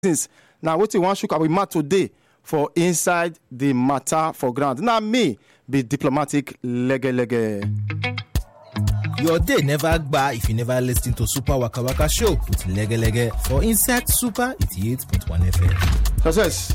citizens. Now, what you want shook up with matter today for inside the matter for ground. Now, me be diplomatic lege. Your day never gba if you never listen to Super Waka Waka Show with Lege for Inside Super 88.1 FM. Success.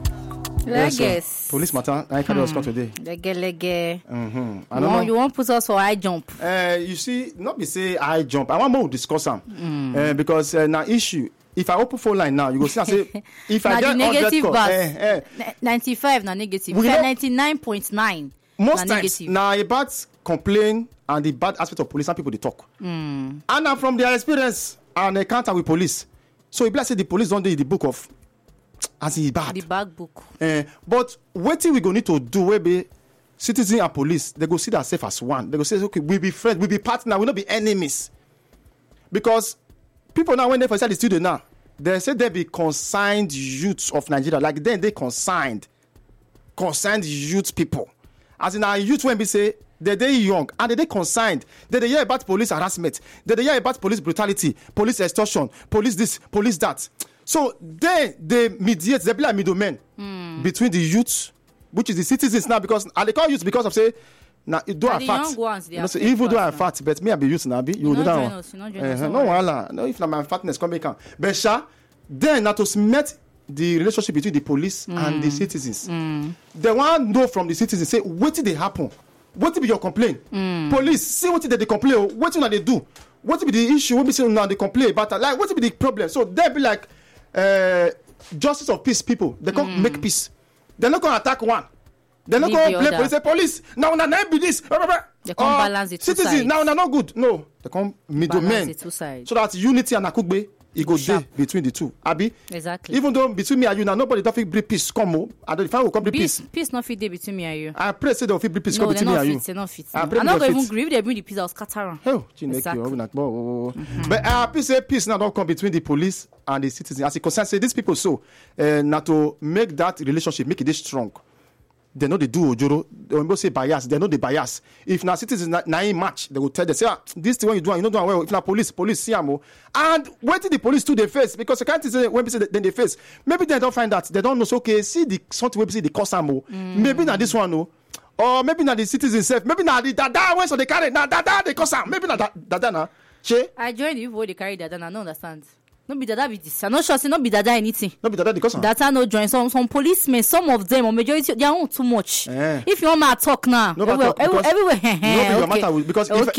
Leges. Police matter. I can't come today. Lege. I don't know. You want put us for high jump? You see, not be say I jump. I want more to discuss them because now issue. If I open phone line now, you go see and say if I get negative 100 bus, 95 na negative. 99.9. Most times now about complain and the bad aspect of police and people they talk. And now from their experience and encounter with police, so if I say the police don't do the book of as he bad. The bad book. But what thing we go need to do where be citizen and police, they go see themselves as one. They go say, okay, we be friends, we be partner, we not be enemies. Because people now when they inside the studio now, they say they be consigned youths of Nigeria. Like then they consigned youth people. As in our youth when we say they young and they consigned. They hear about police harassment. They hear about police brutality, police extortion, police this, police that. So then they mediate, they be like middlemen between the youths, which is the citizens now, because and they call youths because of say now do I fat. Even though I fat, but me I be youth now be you do that one. No wala. No, if my fatness come back. But sha, then now to met the relationship between the police and the citizens. They want know from the citizens say what did they happen? What be your complaint? Police see what did they complain? What do they do? What be the issue? What be saying now they complain about? Like what be the problem? So they be like justice of peace people. They can't make peace. They're not gonna attack one. They're not gonna blame police. Say police now be this. They can't balance the two citizens sides. now not good. No, they can't middlemen. So that unity and akugbe it go there between the two. Abi? Exactly. Even though between me and you now nobody don't feel bring peace come o. I don't find will come bring peace. Peace not fit there between me and you. I pray say they will feel bring peace come between me and you. They're not fit. I'm not going to even agree if they bring the peace. I'll scatter around. Oh, exactly. But I peace say peace now don't come between the police and the citizens. As it concerns say these people so now to make that relationship make it strong. They know they do ojoro. They will say bias. They know the bias. If now citizens na in match, they will tell them say this thing when you do, you not do well. If now police see them. And what did the police do they face? Because you can't say when they say then they face. Maybe they don't find that. They don't know. So okay, see the something we see the cause maybe now this one no. Or maybe now the citizens self. Maybe now the dada when so they carry now dada they cause maybe now dada na. Che? I joined the people they carry dada. I don't understand. No be dada be this. I'm not sure. Say no be dada anything. No be dada the cause. Data no join. Some policemen, some of them or majority, they are not too much. If you want to talk now, everywhere. No be your matter because if